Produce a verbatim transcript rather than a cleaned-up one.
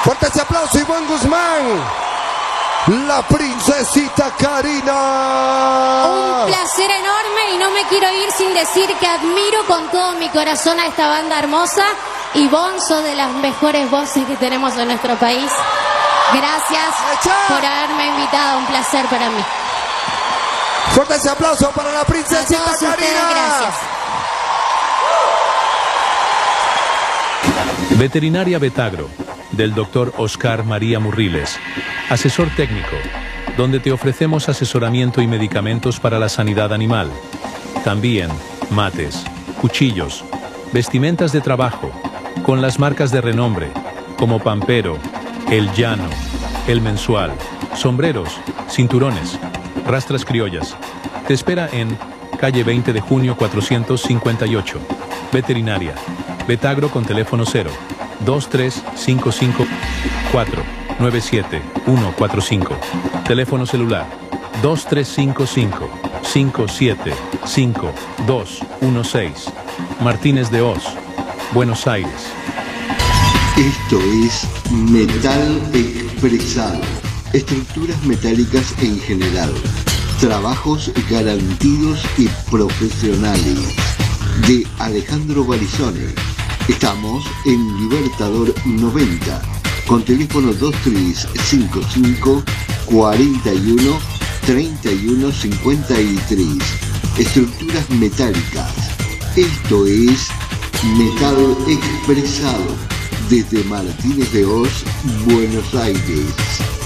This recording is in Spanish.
Fuerte ese aplauso, Ivonne Guzmán. La princesita Karina. Un placer enorme y no me quiero ir sin decir que admiro con todo mi corazón a esta banda hermosa. Ivonne, sos de las mejores voces que tenemos en nuestro país. Gracias por haberme invitado, un placer para mí. Fuerte ese aplauso para la princesita a todos Karina. Ustedes, gracias. Veterinaria Vetagro, del doctor Oscar María Murriles, asesor técnico, donde te ofrecemos asesoramiento y medicamentos para la sanidad animal. También mates, cuchillos, vestimentas de trabajo, con las marcas de renombre, como Pampero, El Llano, El Mensual, sombreros, cinturones, rastras criollas. Te espera en calle veinte de junio cuatrocientos cincuenta y ocho. Veterinaria Vetagro con teléfono cero dos tres cinco cinco cuatro nueve siete uno cuatro cinco. Teléfono celular dos tres cinco cinco cinco siete cinco dos uno seis. Martínez de Hoz, Buenos Aires. Esto es metal expresado. Estructuras metálicas en general. Trabajos garantidos y profesionales. De Alejandro Barizone. Estamos en Libertador noventa, con teléfono dos tres cinco cinco cuarenta y uno treinta y uno cincuenta y tres. Estructuras metálicas. Esto es metal expresado desde Martínez de Hoz, Buenos Aires.